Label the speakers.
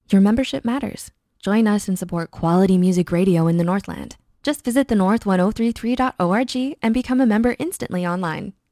Speaker 1: Your membership matters. Join us and support quality music radio in the Northland. Just visit thenorth1033.org and become a member instantly online.